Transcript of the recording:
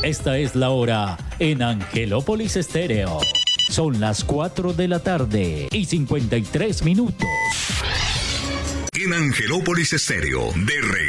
Esta es la hora en Angelópolis Estéreo. Son las 4 de la tarde y 53 minutos. En Angelópolis Estéreo, de